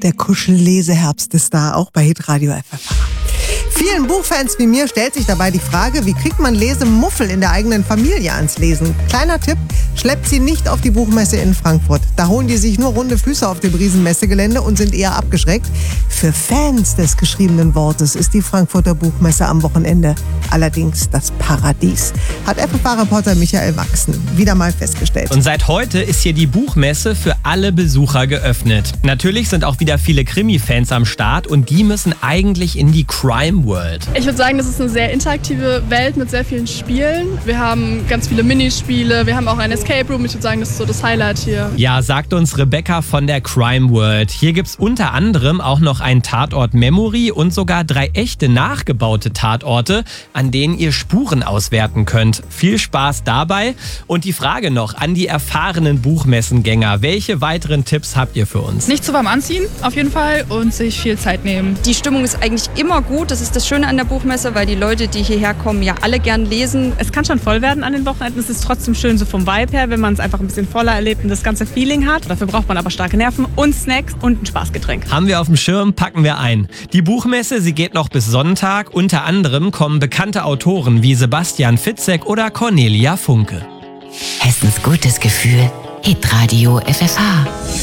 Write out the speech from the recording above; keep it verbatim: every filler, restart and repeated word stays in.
Der Kuschelleseherbst ist da, auch bei Hitradio F F H. Vielen Buchfans wie mir stellt sich dabei die Frage, wie kriegt man Lesemuffel in der eigenen Familie ans Lesen? Kleiner Tipp, schleppt sie nicht auf die Buchmesse in Frankfurt. Da holen die sich nur runde Füße auf dem Riesenmessegelände und sind eher abgeschreckt. Für Fans des geschriebenen Wortes ist die Frankfurter Buchmesse am Wochenende allerdings das Paradies. Hat F F H-Reporter Michael Wachsen wieder mal festgestellt. Und seit heute ist hier die Buchmesse für alle Besucher geöffnet. Natürlich sind auch wieder viele Krimi-Fans am Start und die müssen eigentlich in die Crime World. Ich würde sagen, das ist eine sehr interaktive Welt mit sehr vielen Spielen. Wir haben ganz viele Minispiele, wir haben auch ein Escape Room. Ich würde sagen, das ist so das Highlight hier. Ja, sagt uns Rebecca von der Crime World. Hier gibt's unter anderem auch noch ein Tatort-Memory und sogar drei echte nachgebaute Tatorte, an denen ihr Spuren auswerten könnt. Viel Spaß dabei. Und die Frage noch an die erfahrenen Buchmessengänger. Welche weiteren Tipps habt ihr für uns? Nicht zu warm anziehen, auf jeden Fall, und sich viel Zeit nehmen. Die Stimmung ist eigentlich immer gut. Das ist das Schöne an der Buchmesse, weil die Leute, die hierher kommen, ja alle gern lesen. Es kann schon voll werden an den Wochenenden. Es ist trotzdem schön so vom Vibe her, wenn man es einfach ein bisschen voller erlebt und das ganze Feeling hat. Dafür braucht man aber starke Nerven und Snacks und ein Spaßgetränk. Haben wir auf dem Schirm, packen wir ein. Die Buchmesse, sie geht noch bis Sonntag. Unter anderem kommen bekannte Autoren wie Sebastian Fitzek oder Cornelia Funke. Hessens gutes Gefühl. Hitradio F F H.